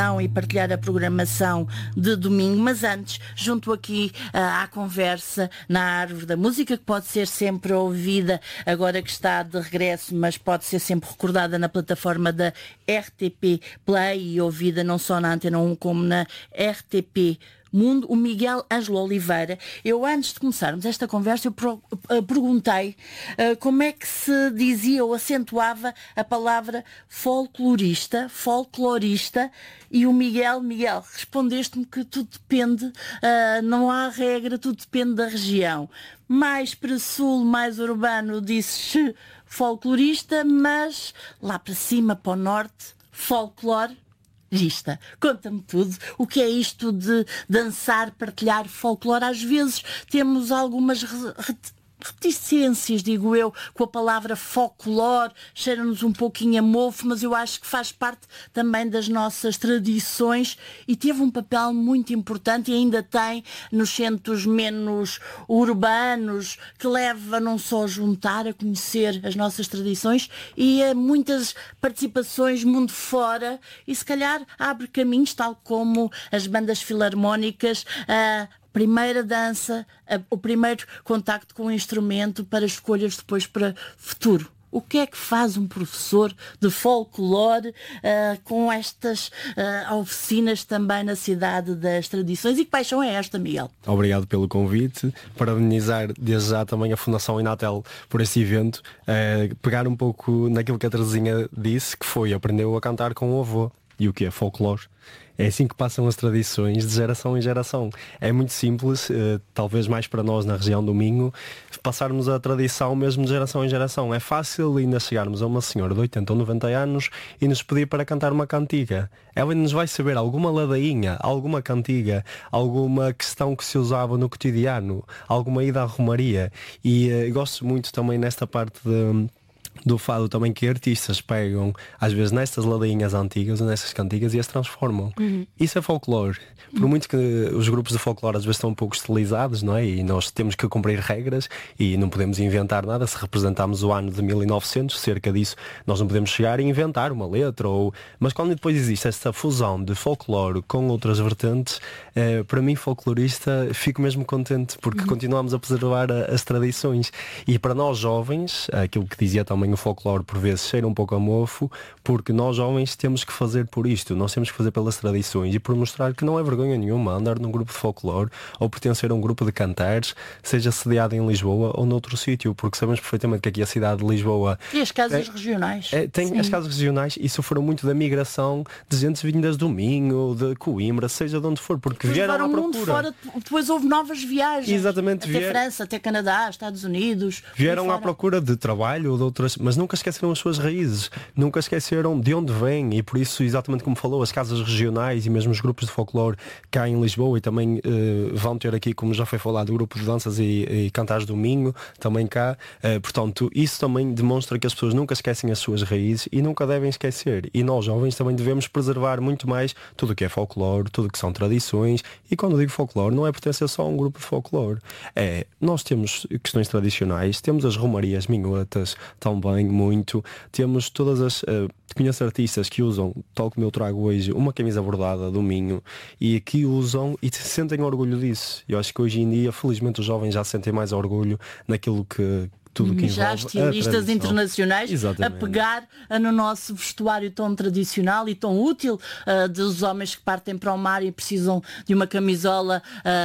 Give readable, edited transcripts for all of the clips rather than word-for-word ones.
e partilhar a programação de domingo, mas antes, junto aqui à conversa na Árvore da Música, que pode ser sempre ouvida agora que está de regresso, mas pode ser sempre recordada na plataforma da RTP Play e ouvida não só na Antena 1 como na RTP Mundo, o Miguel Ângelo Oliveira. Eu, antes de começarmos esta conversa, eu perguntei como é que se dizia ou acentuava a palavra folclorista, e o Miguel, respondeste-me que tudo depende, não há regra, tudo depende da região. Mais para sul, mais urbano, disse folclorista, mas lá para cima, para o norte, folclore. Conta-me tudo. O que é isto de dançar, partilhar folclore? Às vezes temos algumas reticências, digo eu, com a palavra folclore, cheira-nos um pouquinho a mofo, mas eu acho que faz parte também das nossas tradições e teve um papel muito importante e ainda tem nos centros menos urbanos, que leva não só a juntar, a conhecer as nossas tradições e a muitas participações mundo fora e se calhar abre caminhos, tal como as bandas filarmónicas, primeira dança, o primeiro contacto com o instrumento para escolhas depois para futuro. O que é que faz um professor de folclore com estas oficinas também na cidade das tradições? E que paixão é esta, Miguel? Obrigado pelo convite. Parabenizar desde já também a Fundação Inatel por este evento. Pegar um pouco naquilo que a Terezinha disse, que foi, aprendeu a cantar com o avô. E o que é folclore? É assim que passam as tradições de geração em geração. É muito simples, talvez mais para nós na região do Minho, passarmos a tradição mesmo de geração em geração. É fácil ainda chegarmos a uma senhora de 80 ou 90 anos e nos pedir para cantar uma cantiga. Ela nos vai saber alguma ladainha, alguma cantiga, alguma questão que se usava no cotidiano, alguma ida à romaria. E gosto muito também nesta parte do fado também que artistas pegam às vezes nestas ladainhas antigas ou nestas cantigas e as transformam. Isso é folclore. Por muito que os grupos de folclore às vezes estão um pouco estilizados, não é? E nós temos que cumprir regras e não podemos inventar nada. Se representarmos o ano de 1900, cerca disso, nós não podemos chegar e inventar uma letra mas quando depois existe esta fusão de folclore com outras vertentes, para mim, folclorista, fico mesmo contente porque continuamos a preservar as tradições. E para nós jovens, aquilo que dizia também o folclore por vezes cheira um pouco a mofo, porque nós jovens temos que fazer por isto, nós temos que fazer pelas tradições e por mostrar que não é vergonha nenhuma andar num grupo de folclore ou pertencer a um grupo de cantares, seja sediado em Lisboa ou noutro sítio, porque sabemos perfeitamente que aqui a cidade de Lisboa e as casas regionais tem as casas regionais e sofreram muito da migração de gente vindas do Minho, de Coimbra, seja de onde for, porque depois vieram à procura. Mundo fora, depois houve novas viagens. Exatamente, até França, até Canadá, Estados Unidos. Vieram à procura de trabalho ou de outras, mas nunca esqueceram as suas raízes, nunca esqueceram de onde vêm e por isso, exatamente como falou, as casas regionais e mesmo os grupos de folclore cá em Lisboa e também vão ter aqui, como já foi falado, o grupo de danças e cantares do Minho, também cá. Portanto, isso também demonstra que as pessoas nunca esquecem as suas raízes e nunca devem esquecer. E nós, jovens, também devemos preservar muito mais tudo o que é folclore, tudo o que são tradições. E quando digo folclore, não é pertencer só a um grupo de folclore. Nós temos questões tradicionais, temos as romarias minhotas também muito, temos todas as... conheço artistas que usam, tal como eu trago hoje, uma camisa bordada do Minho e que usam e sentem orgulho disso. Eu acho que hoje em dia, felizmente, os jovens já sentem mais orgulho naquilo que tudo que já envolve estilistas internacionais. Exatamente. A pegar no nosso vestuário tão tradicional e tão útil dos homens que partem para o mar e precisam de uma camisola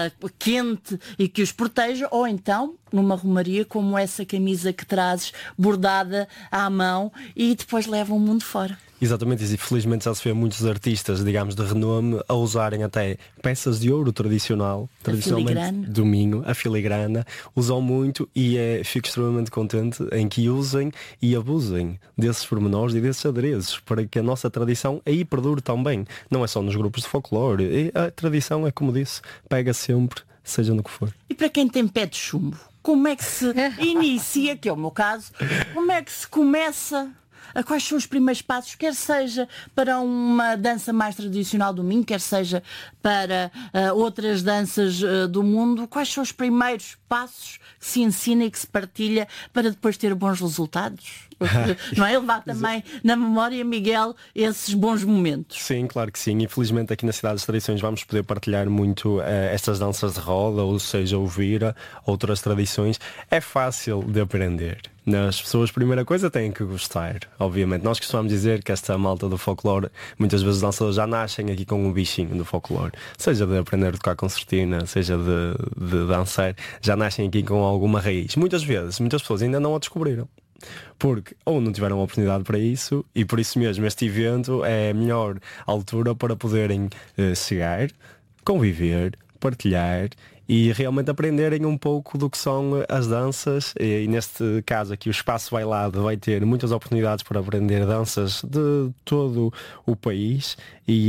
quente e que os proteja, ou então numa romaria como essa camisa que trazes bordada à mão e depois levam o mundo fora. Exatamente, e felizmente já se vê muitos artistas, digamos, de renome a usarem até peças de ouro tradicionalmente do Minho, a filigrana, usam muito e fico extremamente contente em que usem e abusem desses pormenores e desses adereços para que a nossa tradição aí perdure também. Não é só nos grupos de folclore, e a tradição é, como disse, pega sempre, seja no que for. E para quem tem pé de chumbo, como é que se inicia, que é o meu caso, como é que se começa... Quais são os primeiros passos, quer seja para uma dança mais tradicional do Minho, quer seja para outras danças do mundo, quais são os primeiros passos que se ensina e que se partilha para depois ter bons resultados? Não é? Levar também na memória, Miguel, esses bons momentos. Sim, claro que sim. Infelizmente aqui na Cidade das Tradições vamos poder partilhar muito estas danças de roda, ou seja, ouvir outras tradições. É fácil de aprender. As pessoas, primeira coisa, têm que gostar. Obviamente, nós costumamos dizer que esta malta do folclore, muitas vezes os dançadores já nascem aqui com um bichinho do folclore. Seja de aprender a tocar concertina, seja de dançar, já nascem aqui com alguma raiz. Muitas vezes, muitas pessoas ainda não a descobriram. Porque ou não tiveram a oportunidade para isso, e por isso mesmo este evento é a melhor altura para poderem chegar, conviver, partilhar e realmente aprenderem um pouco do que são as danças. E neste caso aqui o Espaço Bailado vai ter muitas oportunidades para aprender danças de todo o país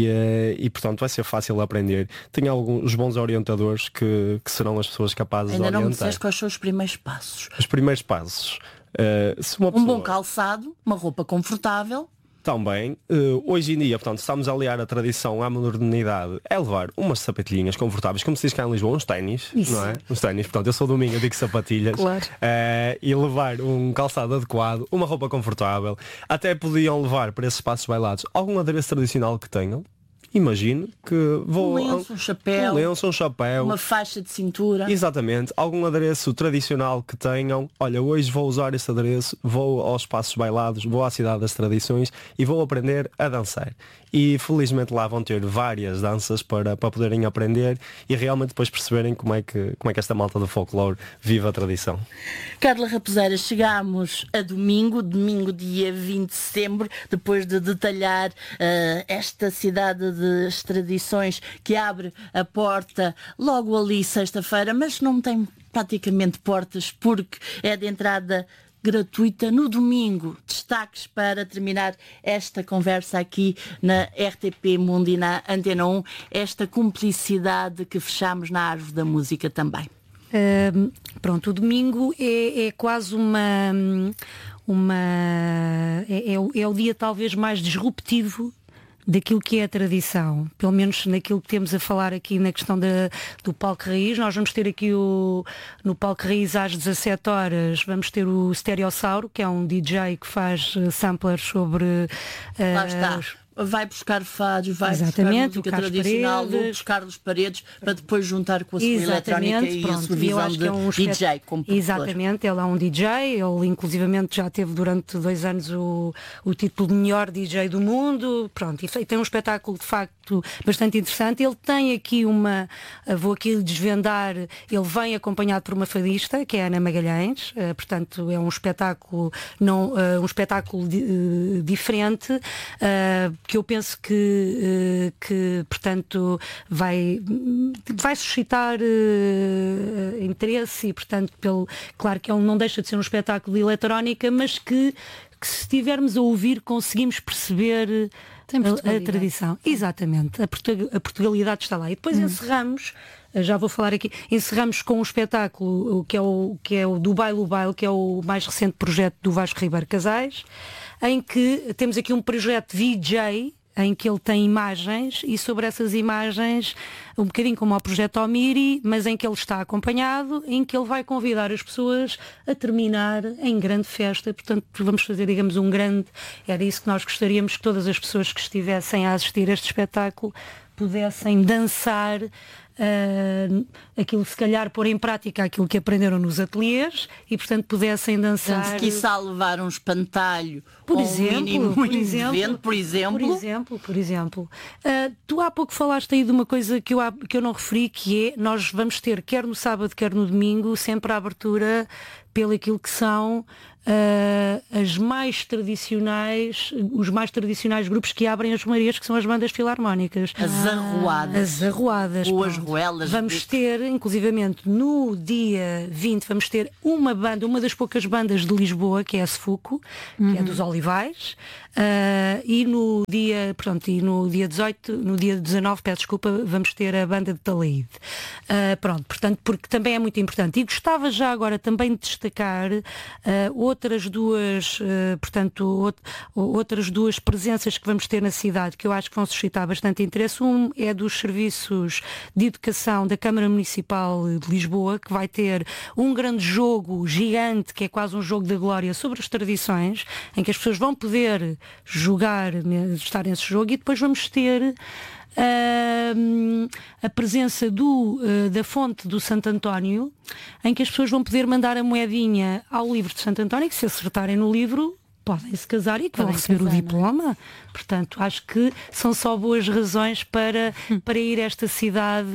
e portanto vai ser fácil aprender. Tem alguns bons orientadores que serão as pessoas capazes de orientar. Ainda não me disseste quais são os primeiros passos. Os primeiros passos. Se uma pessoa... Um bom calçado, uma roupa confortável. Também, hoje em dia, portanto, estamos a aliar a tradição à modernidade, é levar umas sapatilhinhas confortáveis, como se diz cá em Lisboa, uns ténis, não é? Uns ténis, portanto, eu sou domingo, eu digo sapatilhas. Claro. E levar um calçado adequado, uma roupa confortável. Até podiam levar para esses espaços bailados algum adereço tradicional que tenham. Imagino que vou... Um lenço, um chapéu. Uma faixa de cintura. Exatamente. Algum adereço tradicional que tenham. Olha, hoje vou usar esse adereço, vou aos espaços bailados, vou à Cidade das Tradições e vou aprender a dançar. E felizmente lá vão ter várias danças para poderem aprender e realmente depois perceberem como é que esta malta do folclore vive a tradição. Carla Raposeira, chegámos a domingo dia 20 de setembro, depois de detalhar esta cidade das tradições que abre a porta logo ali sexta-feira, mas não tem praticamente portas porque é de entrada gratuita no domingo. Destaques para terminar esta conversa aqui na RTP Mundo e na Antena 1, esta cumplicidade que fechamos na Árvore da Música também. Pronto, o domingo é quase é o dia talvez mais disruptivo daquilo que é a tradição, pelo menos naquilo que temos a falar aqui na questão do Palco Raiz. Nós vamos ter aqui no Palco Raiz às 17 horas, vamos ter o Stereossauro, que é um DJ que faz samplers sobre... Lá está. Vai buscar fados, vai buscar música tradicional, Lucas Carlos Paredes, para depois juntar com a sua eletrónica e a sua visão de DJ como produtor. Exatamente, ele é um DJ, ele inclusivamente já teve durante 2 anos o título de melhor DJ do mundo, pronto, e tem um espetáculo de facto bastante interessante. Ele tem aqui vou aqui desvendar, ele vem acompanhado por uma fadista, que é a Ana Magalhães, portanto é um espetáculo, um espetáculo diferente, que eu penso que portanto vai suscitar interesse e portanto claro que ele não deixa de ser um espetáculo de eletrónica, mas que se estivermos a ouvir conseguimos perceber a tradição. Exatamente, a Portugalidade está lá. E depois encerramos, já vou falar aqui, encerramos com um espetáculo que é o do Baile o Baile, que é o mais recente projeto do Vasco Ribeiro Casais, em que temos aqui um projeto VJ, em que ele tem imagens e sobre essas imagens, um bocadinho como ao projeto Omiri, mas em que ele está acompanhado, em que ele vai convidar as pessoas a terminar em grande festa. Portanto, vamos fazer, digamos, era isso que nós gostaríamos, que todas as pessoas que estivessem a assistir a este espetáculo pudessem dançar aquilo, se calhar pôr em prática aquilo que aprenderam nos ateliês e portanto pudessem dançar. Se quiçá levar um espantalho, por exemplo, por exemplo. Tu há pouco falaste aí de uma coisa que eu não referi, que é, nós vamos ter, quer no sábado, quer no domingo, sempre a abertura pelo aquilo que são os mais tradicionais grupos que abrem as Marias, que são as bandas filarmónicas. As arruadas. Ou as ruelas. Vamos ter, inclusivamente, no dia 20, vamos ter uma das poucas bandas de Lisboa, que é a Sefuco, que é dos Olivais. E no dia 18, no dia 19, peço desculpa, vamos ter a banda de Talaíde. Portanto, porque também é muito importante. E gostava já agora também de destacar destacar outras duas presenças que vamos ter na cidade, que eu acho que vão suscitar bastante interesse. Um é dos serviços de educação da Câmara Municipal de Lisboa, que vai ter um grande jogo gigante, que é quase um jogo da glória, sobre as tradições, em que as pessoas vão poder jogar, estar nesse jogo, e depois vamos ter a presença da fonte do Santo António, em que as pessoas vão poder mandar a moedinha ao livro de Santo António, que se acertarem no livro podem se casar e que vão receber o diploma. Portanto, acho que são só boas razões para ir a esta cidade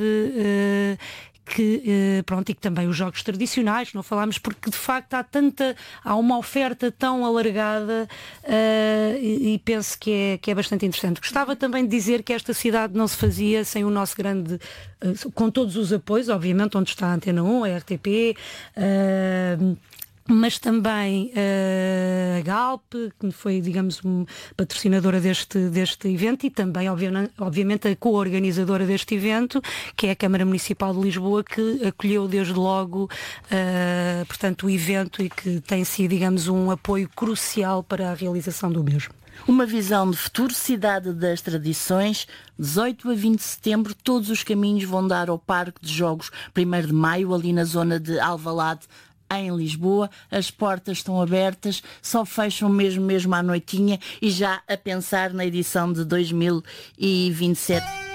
e que também os jogos tradicionais, não falámos, porque de facto há uma oferta tão alargada e penso que é bastante interessante. Gostava também de dizer que esta cidade não se fazia sem o nosso grande, com todos os apoios, obviamente, onde está a Antena 1, a RTP, mas também a Galp, que foi, digamos, patrocinadora deste evento, e também, obviamente, a co-organizadora deste evento, que é a Câmara Municipal de Lisboa, que acolheu desde logo, portanto, o evento, e que tem sido, digamos, um apoio crucial para a realização do mesmo. Uma visão de futuro, cidade das tradições. 18 a 20 de setembro, todos os caminhos vão dar ao Parque de Jogos 1º de Maio, ali na zona de Alvalade, em Lisboa. As portas estão abertas, só fecham mesmo à noitinha, e já a pensar na edição de 2027.